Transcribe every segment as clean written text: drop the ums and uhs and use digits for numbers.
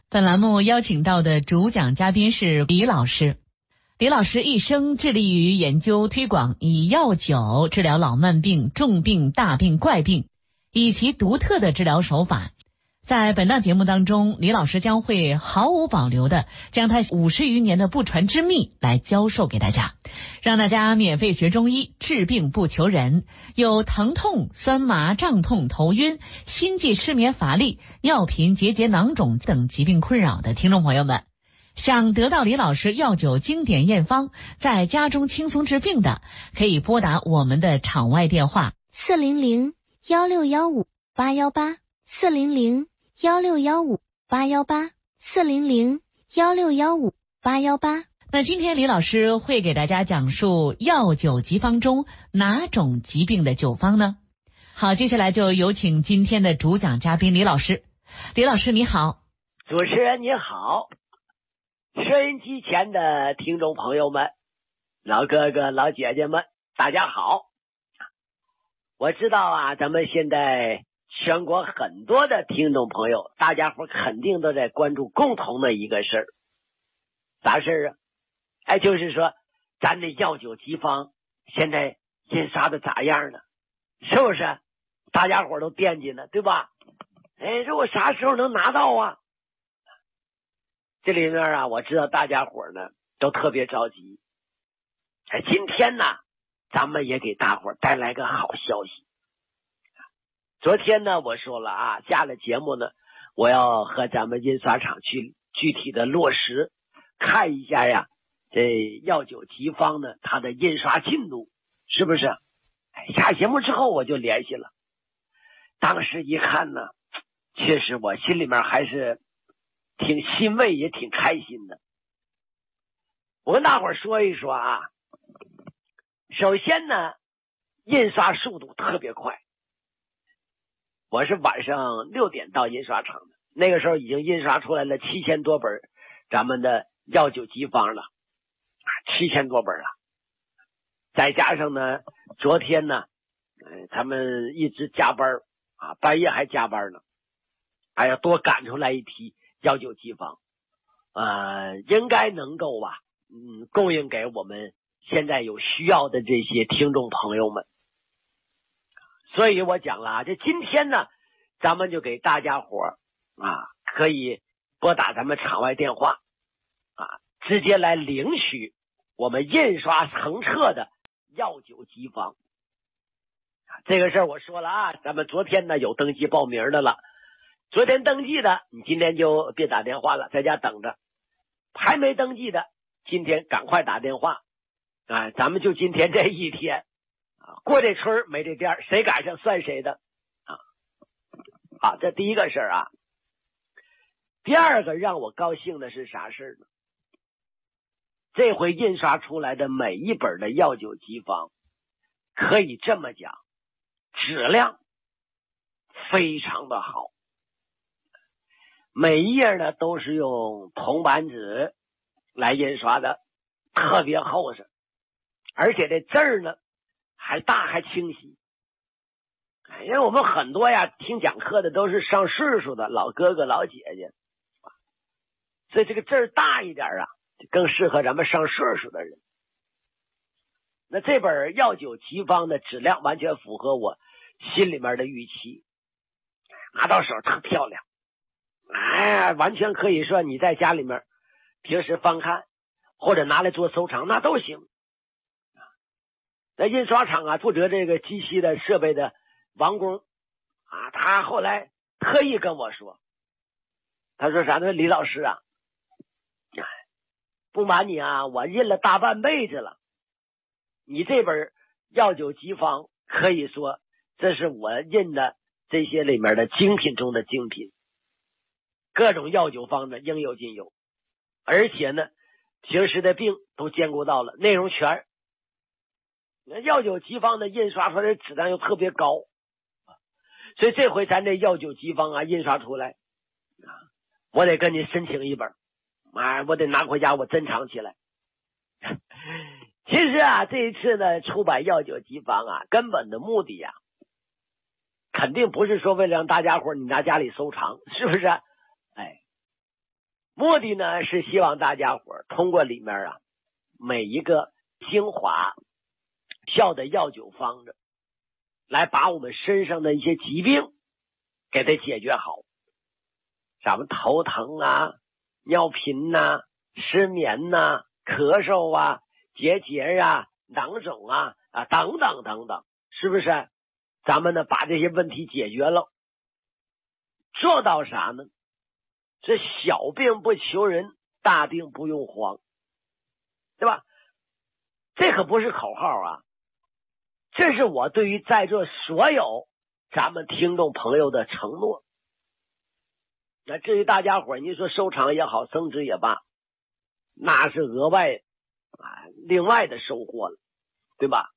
本栏目邀请到的主讲嘉宾是李老师。李老师一生致力于研究推广以药酒治疗老慢病、重病、大病、怪病，以其独特的治疗手法。在本档节目当中，李老师将会毫无保留的将他50余年的不传之秘来教授给大家，让大家免费学中医，治病不求人。有疼痛、酸麻、胀痛、头晕、心悸、失眠、乏力、尿频、结节、囊肿等疾病困扰的听众朋友们，想得到李老师药酒经典验方，在家中轻松治病的，可以拨打我们的场外电话 400-1615-818，400-1615-818。 那今天李老师会给大家讲述药酒急方中哪种疾病的酒方呢？好，接下来就有请今天的主讲嘉宾李老师。李老师你好。 主持人你好，收音机前的听众朋友们，老哥哥老姐姐们，大家好。我知道啊，咱们现在全国很多的听众朋友，大家伙肯定都在关注共同的一个事儿。啥事儿啊？就是说咱的药酒急方现在印刷的咋样呢？是不是大家伙都惦记呢，对吧？说我啥时候能拿到啊？这里面啊，我知道大家伙呢都特别着急。今天呢，咱们也给大伙带来个好消息。昨天呢，我说了啊，下了节目呢，我要和咱们印刷厂去具体的落实，看一下呀，这药酒急方呢，它的印刷进度是不是？下节目之后我就联系了，当时一看呢，确实我心里面还是挺欣慰，也挺开心的。我跟大伙说一说啊，首先呢，印刷速度特别快。我是晚上6点到印刷厂的，那个时候已经印刷出来了7000多本咱们的药酒急方了，7000多本了。再加上呢，昨天呢，他们一直加班啊，半夜还加班呢，还要多赶出来一批药酒急方，应该能够吧，供应给我们现在有需要的这些听众朋友们。所以我讲了啊，这今天呢，咱们就给大家伙可以拨打咱们场外电话直接来领取我们印刷成册的药酒急方。这个事儿我说了啊，咱们昨天呢有登记报名的了，昨天登记的你今天就别打电话了，在家等着。还没登记的今天赶快打电话咱们就今天这一天过这村没这店，谁赶上算谁的好，这第一个事儿啊。第二个让我高兴的是啥事呢？这回印刷出来的每一本的药酒急方，可以这么讲，质量非常的好。每一页呢都是用铜版纸来印刷的，特别厚实，而且这字儿呢还大还清晰。因为我们很多呀听讲课的都是上岁数的老哥哥老姐姐，所以这个字儿大一点就更适合咱们上岁数的人。那这本药酒急方的质量完全符合我心里面的预期，拿到手特漂亮，完全可以说你在家里面平时翻看或者拿来做收藏那都行。在印刷厂负责这个机器的设备的王工他后来特意跟我说，他说啥呢？李老师不瞒你我印了大半辈子了，你这本药酒急方可以说这是我印的这些里面的精品中的精品，各种药酒方呢应有尽有，而且呢平时的病都兼顾到了，内容全。药酒急方的印刷出来的质量又特别高，所以这回咱这药酒急方印刷出来我得跟你申请一本我得拿回家我珍藏起来。其实这一次呢出版药酒急方根本的目的肯定不是说为了让大家伙你拿家里收藏，是不是？ 目的呢是希望大家伙通过里面啊每一个精华效的药酒方子，来把我们身上的一些疾病给它解决好。咱们头疼啊、尿频啊、失眠啊、咳嗽啊、结节啊、囊肿啊等等等等，是不是？咱们呢把这些问题解决了，做到啥呢？这小病不求人，大病不用慌，对吧？这可不是口号啊，这是我对于在座所有咱们听众朋友的承诺。那至于大家伙你说收藏也好，增值也罢，那是额外另外的收获了，对吧？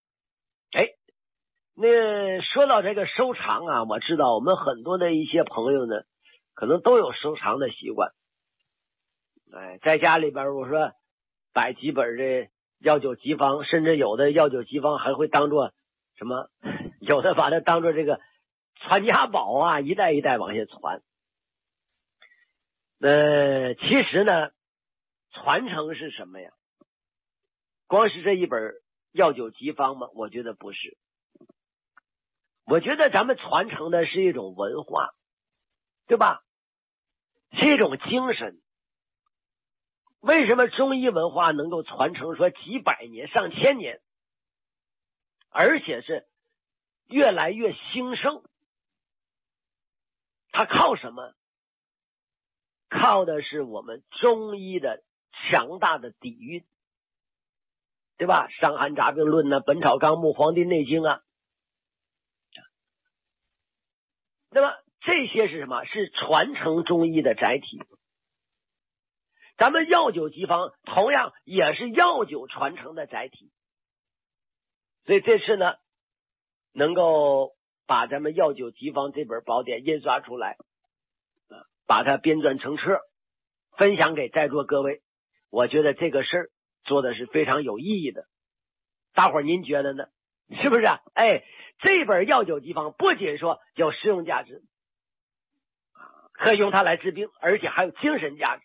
那说到这个收藏啊，我知道我们很多的一些朋友呢可能都有收藏的习惯。在家里边我说摆几本的药酒集方，甚至有的药酒集方还会当做什么，有的把它当做这个传家宝啊，一代一代往下传。其实呢传承是什么呀？光是这一本药酒集方吗？我觉得不是。我觉得咱们传承的是一种文化，对吧？是一种精神。为什么中医文化能够传承说几百年、上千年，而且是越来越兴盛？它靠什么？靠的是我们中医的强大的底蕴，对吧？《伤寒杂病论》呢，《本草纲目》《黄帝内经》啊。那么这些是什么？是传承中医的载体。咱们药酒集方同样也是药酒传承的载体。所以这次呢能够把咱们药酒集方这本宝典印刷出来，把它编撰成册，分享给在座各位，我觉得这个事儿做的是非常有意义的。大伙儿您觉得呢？是不是啊？这本药酒集方不仅说有实用价值，可以用它来治病，而且还有精神价值。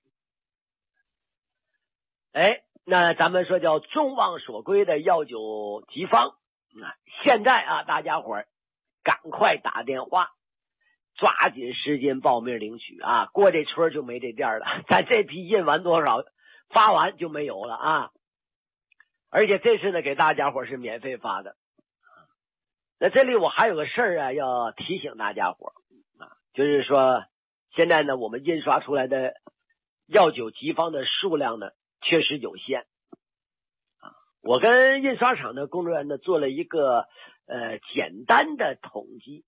那咱们说叫众望所归的药酒集方，现在啊，大家伙儿赶快打电话，抓紧时间报名领取啊！过这村就没这店了，咱这批印完多少，发完就没有了啊！而且这次呢，给大家伙是免费发的。那这里我还有个事儿啊，要提醒大家伙就是说，现在呢，我们印刷出来的药酒集方的数量呢，确实有限。我跟印刷厂的工作人员呢做了一个简单的统计，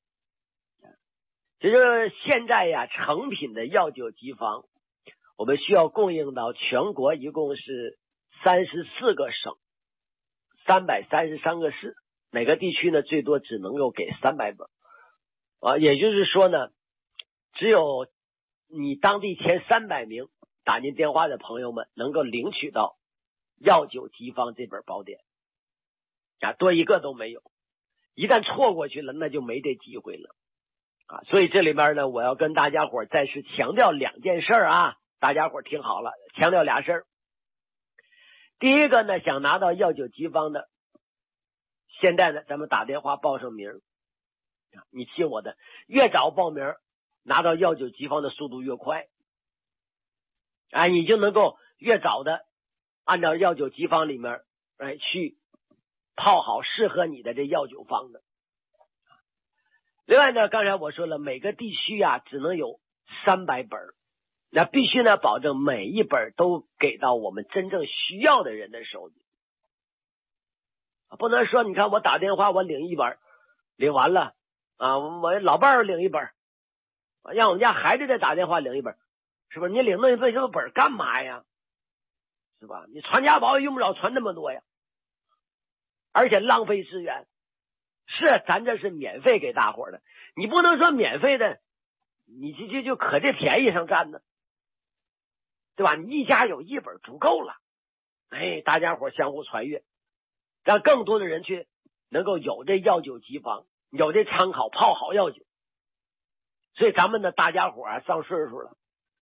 就是现在呀，成品的药酒集方，我们需要供应到全国一共是34个省，333个市。每个地区呢最多只能够给300本也就是说呢，只有你当地前300名打进电话的朋友们能够领取到药酒集方这本宝典多一个都没有。一旦错过去了，那就没这机会了所以这里边呢，我要跟大家伙再次强调2件事啊，大家伙听好了，强调俩事儿。第一个呢，想拿到药酒集方的，现在呢，咱们打电话报上名，你信我的，越早报名，拿到药酒集方的速度越快你就能够越早的按照药酒集方里面去泡好适合你的这药酒方子。另外呢，刚才我说了，每个地区只能有300本，那必须呢保证每一本都给到我们真正需要的人的手里。不能说你看我打电话我领一本，领完了我老伴儿领一本，让我们家孩子再打电话领一本，是不是？你领那么多本干嘛呀？是吧？你传家宝也用不着传那么多呀，而且浪费资源。是咱这是免费给大伙的，你不能说免费的你就可这便宜上占呢，对吧？你一家有一本足够了，大家伙相互传阅，让更多的人去能够有这药酒集方，有这参考泡好药酒。所以咱们呢，大家伙上岁数了，